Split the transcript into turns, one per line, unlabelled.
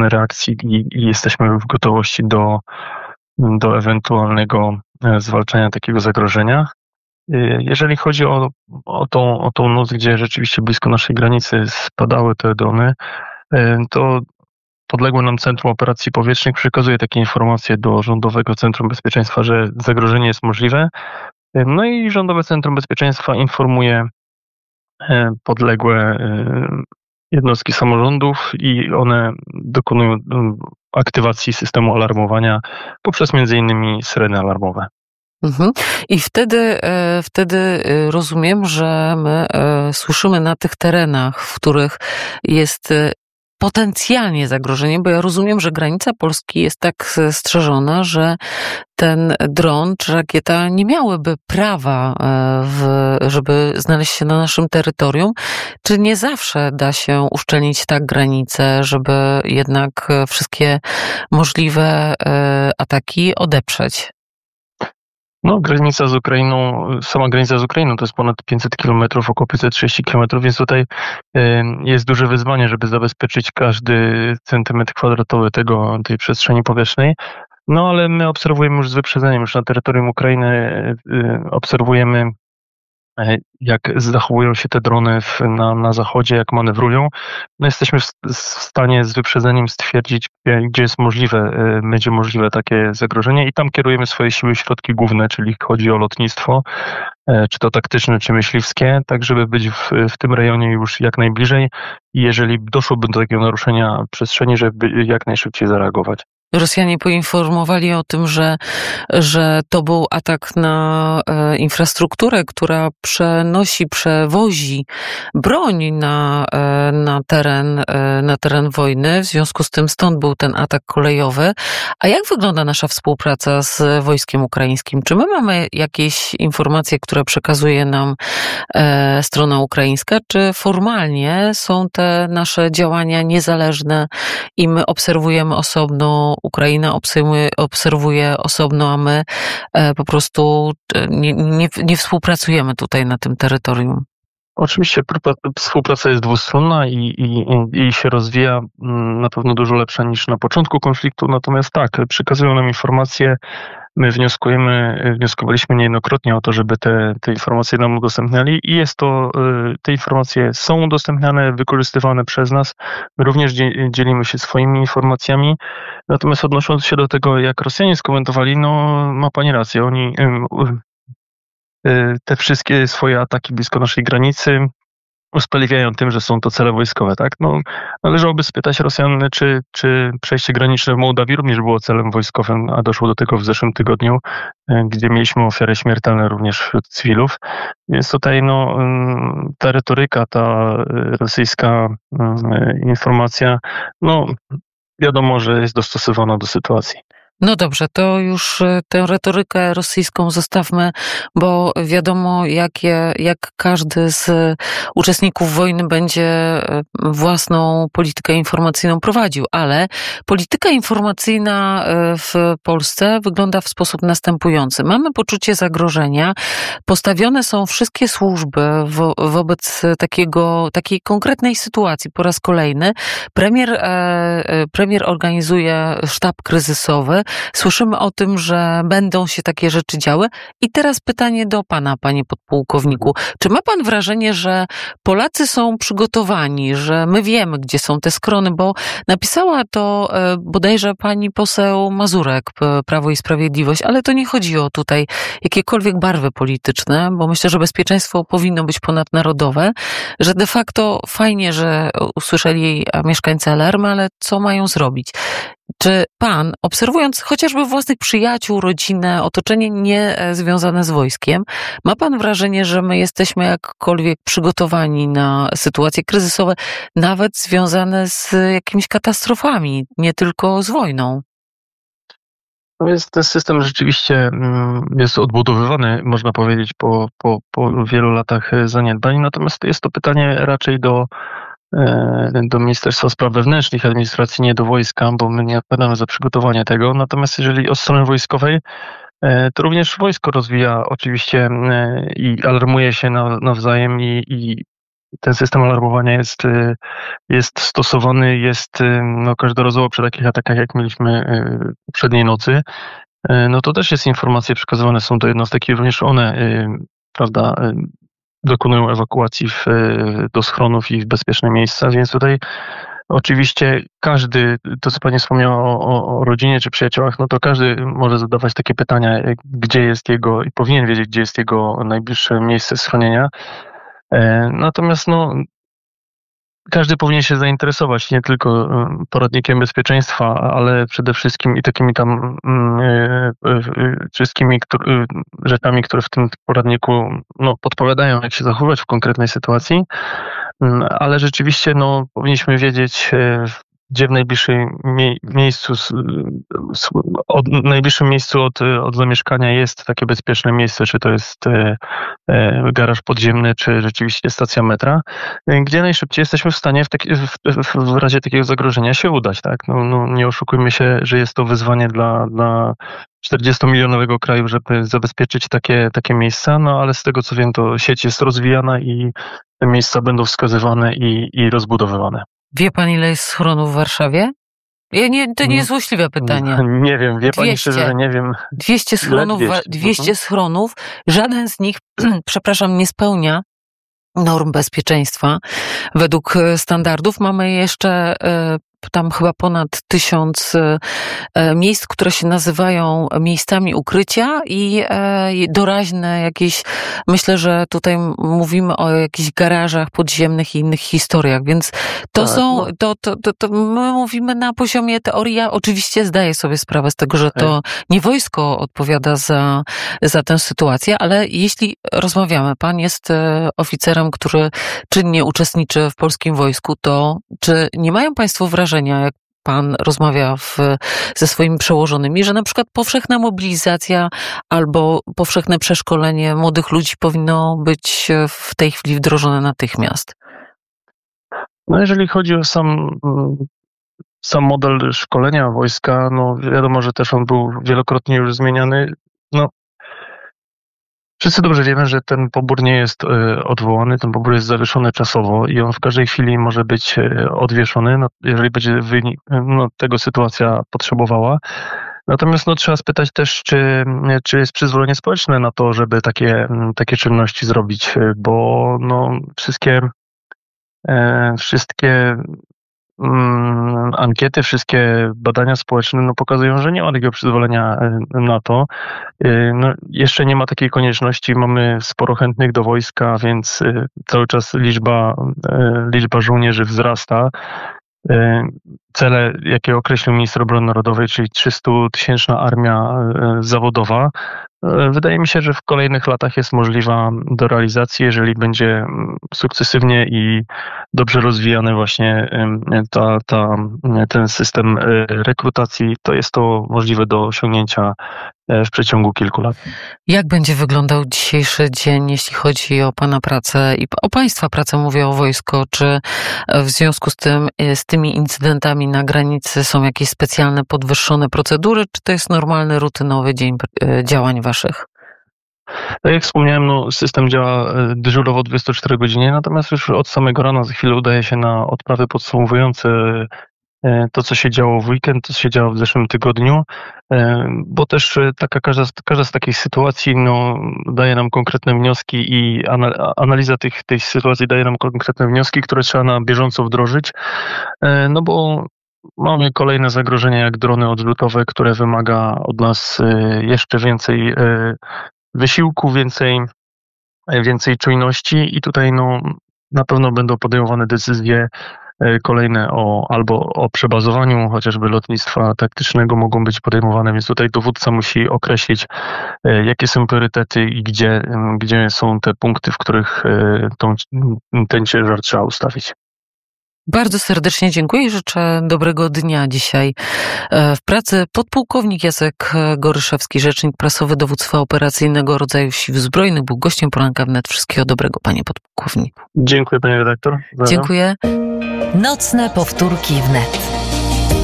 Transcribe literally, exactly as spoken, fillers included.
jesteśmy reakcji i, i jesteśmy w gotowości do, do ewentualnego zwalczania takiego zagrożenia. Jeżeli chodzi o, o, tą, o tą noc, gdzie rzeczywiście blisko naszej granicy spadały te drony, to podległe nam Centrum Operacji Powietrznych przekazuje takie informacje do Rządowego Centrum Bezpieczeństwa, że zagrożenie jest możliwe. No i Rządowe Centrum Bezpieczeństwa informuje podległe jednostki samorządów i one dokonują aktywacji systemu alarmowania poprzez między innymi syreny alarmowe.
Mhm. I wtedy, wtedy rozumiem, że my słyszymy na tych terenach, w których jest potencjalnie zagrożenie, bo ja rozumiem, że granica Polski jest tak strzeżona, że ten dron czy rakieta nie miałyby prawa, w, żeby znaleźć się na naszym terytorium. Czy nie zawsze da się uszczelnić tak granicę, żeby jednak wszystkie możliwe ataki odeprzeć?
No, granica z Ukrainą, sama granica z Ukrainą to jest ponad pięćset kilometrów, około pięćset trzydzieści kilometrów, więc tutaj jest duże wyzwanie, żeby zabezpieczyć każdy centymetr kwadratowy tego, tej przestrzeni powietrznej. No, ale my obserwujemy już z wyprzedzeniem, już na terytorium Ukrainy obserwujemy, jak zachowują się te drony w, na, na zachodzie, jak manewrują. No, jesteśmy w, w stanie z wyprzedzeniem stwierdzić, gdzie jest możliwe, będzie możliwe takie zagrożenie i tam kierujemy swoje siły, środki główne, czyli chodzi o lotnictwo, czy to taktyczne, czy myśliwskie, tak żeby być w, w tym rejonie już jak najbliżej i jeżeli doszłoby do takiego naruszenia przestrzeni, żeby jak najszybciej zareagować.
Rosjanie poinformowali o tym, że, że to był atak na e, infrastrukturę, która przenosi, przewozi broń na, e, na, teren, e, na teren wojny. W związku z tym stąd był ten atak kolejowy. A jak wygląda nasza współpraca z wojskiem ukraińskim? Czy my mamy jakieś informacje, które przekazuje nam e, strona ukraińska, czy formalnie są te nasze działania niezależne i my obserwujemy osobno, Ukraina obserwuje, obserwuje osobno, a my e, po prostu nie, nie, nie współpracujemy tutaj na tym terytorium?
Oczywiście współpraca jest dwustronna i, i, i się rozwija na pewno dużo lepsza niż na początku konfliktu, natomiast tak, przekazują nam informacje, my wnioskujemy, wnioskowaliśmy niejednokrotnie o to, żeby te, te informacje nam udostępniali i jest to, te informacje są udostępniane, wykorzystywane przez nas. My również dzielimy się swoimi informacjami. Natomiast odnosząc się do tego, jak Rosjanie skomentowali, no ma pani rację, oni te wszystkie swoje ataki blisko naszej granicy usprawiedliwiają tym, że są to cele wojskowe, tak? No, należałoby spytać Rosjan, czy, czy przejście graniczne w Mołdawii również było celem wojskowym, a doszło do tego w zeszłym tygodniu, gdzie mieliśmy ofiary śmiertelne również wśród cywilów. Więc tutaj no, ta retoryka, ta rosyjska informacja, no wiadomo, że jest dostosowana do sytuacji.
No dobrze, to już tę retorykę rosyjską zostawmy, bo wiadomo, jakie, jak każdy z uczestników wojny będzie własną politykę informacyjną prowadził, ale polityka informacyjna w Polsce wygląda w sposób następujący. Mamy poczucie zagrożenia, postawione są wszystkie służby wo, wobec takiego, takiej konkretnej sytuacji po raz kolejny. Premier, premier organizuje sztab kryzysowy. Słyszymy o tym, że będą się takie rzeczy działy. I teraz pytanie do pana, panie podpułkowniku. Czy ma pan wrażenie, że Polacy są przygotowani, że my wiemy, gdzie są te skrony, bo napisała to bodajże pani poseł Mazurek, Prawo i Sprawiedliwość, ale to nie chodzi o tutaj jakiekolwiek barwy polityczne, bo myślę, że bezpieczeństwo powinno być ponadnarodowe, że de facto fajnie, że usłyszeli mieszkańcy alarmy, ale co mają zrobić? Czy pan, obserwując chociażby własnych przyjaciół, rodzinę, otoczenie nie związane z wojskiem, ma pan wrażenie, że my jesteśmy jakkolwiek przygotowani na sytuacje kryzysowe, nawet związane z jakimiś katastrofami, nie tylko z wojną?
No jest, ten system rzeczywiście jest odbudowywany, można powiedzieć, po, po, po wielu latach zaniedbań, natomiast jest to pytanie raczej do do Ministerstwa Spraw Wewnętrznych, administracji, nie do wojska, bo my nie odpowiadamy za przygotowanie tego. Natomiast jeżeli od strony wojskowej, to również wojsko rozwija oczywiście i alarmuje się nawzajem i, i ten system alarmowania jest, jest stosowany, jest no, każdorazowo przy takich atakach, jak mieliśmy poprzedniej nocy. No to też jest informacje przekazywane są do jednostek i również one, prawda, dokonują ewakuacji w, do schronów i w bezpieczne miejsca, więc tutaj oczywiście każdy, to co pani wspomniała o, o, o rodzinie czy przyjaciołach, no to każdy może zadawać takie pytania, gdzie jest jego i powinien wiedzieć, gdzie jest jego najbliższe miejsce schronienia. Natomiast no, każdy powinien się zainteresować nie tylko poradnikiem bezpieczeństwa, ale przede wszystkim i takimi tam wszystkimi rzeczami, które w tym poradniku no, podpowiadają, jak się zachowywać w konkretnej sytuacji. Ale rzeczywiście no, powinniśmy wiedzieć, gdzie w najbliższym mie- miejscu, od, najbliższym miejscu od, od zamieszkania jest takie bezpieczne miejsce, czy to jest e, e, garaż podziemny, czy rzeczywiście stacja metra, gdzie najszybciej jesteśmy w stanie w, taki, w, w, w razie takiego zagrożenia się udać. Tak? No, no, nie oszukujmy się, że jest to wyzwanie dla, dla czterdziestomilionowego kraju, żeby zabezpieczyć takie, takie miejsca, no ale z tego co wiem, to sieć jest rozwijana i te miejsca będą wskazywane i, i rozbudowywane.
Wie pan, ile jest schronów w Warszawie? Ja nie, to nie jest złośliwe pytanie.
Nie wiem, wie pani szczerze, że nie wiem.
dwieście schronów, dwieście, dwieście schronów, żaden z nich, przepraszam, nie spełnia norm bezpieczeństwa według standardów. Mamy jeszcze tam chyba ponad tysiąc miejsc, które się nazywają miejscami ukrycia i doraźne jakieś, myślę, że tutaj mówimy o jakichś garażach podziemnych i innych historiach, więc to tak, są, no. to, to, to, to my mówimy na poziomie teorii. Ja oczywiście zdaję sobie sprawę z tego, że to nie wojsko odpowiada za, za tę sytuację, ale jeśli rozmawiamy, pan jest oficerem, który czynnie uczestniczy w polskim wojsku, to czy nie mają państwo wrażenia, jak pan rozmawia w, ze swoimi przełożonymi, że na przykład powszechna mobilizacja albo powszechne przeszkolenie młodych ludzi powinno być w tej chwili wdrożone natychmiast?
No jeżeli chodzi o sam, sam model szkolenia wojska, no wiadomo, że też on był wielokrotnie już zmieniany. No, wszyscy dobrze wiemy, że ten pobór nie jest odwołany, ten pobór jest zawieszony czasowo i on w każdej chwili może być odwieszony, no, jeżeli będzie wynik, no, tego sytuacja potrzebowała. Natomiast no, trzeba spytać też, czy, czy jest przyzwolenie społeczne na to, żeby takie, takie czynności zrobić, bo no, wszystkie, e, wszystkie mm, ankiety, wszystkie badania społeczne no, pokazują, że nie ma takiego przyzwolenia na to. No, jeszcze nie ma takiej konieczności, mamy sporo chętnych do wojska, więc cały czas liczba, liczba żołnierzy wzrasta. Cele, jakie określił minister obrony narodowej, czyli trzystutysięczna armia zawodowa, wydaje mi się, że w kolejnych latach jest możliwa do realizacji, jeżeli będzie sukcesywnie i dobrze rozwijany właśnie ta, ta, ten system rekrutacji, to jest to możliwe do osiągnięcia w przeciągu kilku lat.
Jak będzie wyglądał dzisiejszy dzień, jeśli chodzi o pana pracę i o państwa pracę, mówię o wojsko? Czy w związku z tym, z tymi incydentami na granicy są jakieś specjalne, podwyższone procedury, czy to jest normalny, rutynowy dzień działań waszych?
Tak jak wspomniałem, no, system działa dyżurowo dwadzieścia cztery godziny, natomiast już od samego rana za chwilę udaje się na odprawy podsumowujące to, co się działo w weekend, to, co się działo w zeszłym tygodniu, bo też taka, każda, każda z takich sytuacji no, daje nam konkretne wnioski i analiza tych, tej sytuacji daje nam konkretne wnioski, które trzeba na bieżąco wdrożyć, no bo mamy kolejne zagrożenia jak drony odrzutowe, które wymaga od nas jeszcze więcej wysiłku, więcej, więcej czujności i tutaj no, na pewno będą podejmowane decyzje kolejne o albo o przebazowaniu chociażby lotnictwa taktycznego mogą być podejmowane, więc tutaj dowódca musi określić, jakie są priorytety i gdzie, gdzie są te punkty, w których tą, ten ciężar trzeba ustawić.
Bardzo serdecznie dziękuję i życzę dobrego dnia dzisiaj w pracy. Podpułkownik Jacek Goryszewski, rzecznik prasowy Dowództwa Operacyjnego Rodzaju Sił Zbrojnych, był gościem Poranka Wnet. Wszystkiego dobrego, panie podpułkowniku.
Dziękuję, panie redaktor.
Dziękuję.
Nocne powtórki wnet.